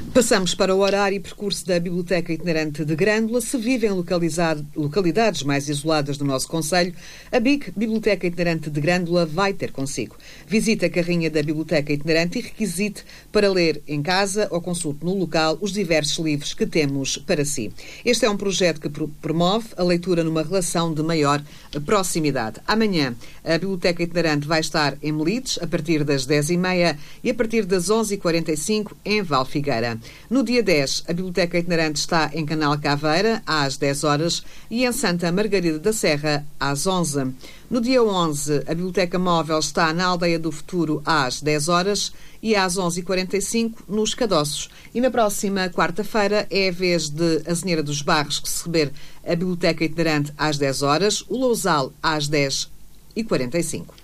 Passamos para o horário e percurso da Biblioteca Itinerante de Grândola. Se vive em localidades mais isoladas do nosso concelho, a BIC, Biblioteca Itinerante de Grândola, vai ter consigo. Visite a carrinha da Biblioteca Itinerante e requisite para ler em casa ou consulte no local os diversos livros que temos para si. Este é um projeto que promove a leitura numa relação de maior proximidade. Amanhã, a Biblioteca Itinerante vai estar em Melides, a partir das 10h30 e a partir das 11h45 em Valfigueira. No dia 10, a Biblioteca Itinerante está em Canal Caveira, às 10 horas, e em Santa Margarida da Serra, às 11. No dia 11, a Biblioteca Móvel está na Aldeia do Futuro, às 10 horas, e às 11h45, nos Cadoços. E na próxima quarta-feira é a vez de Azinheira dos Barros receber a Biblioteca Itinerante às 10 horas, o Lousal às 10h45.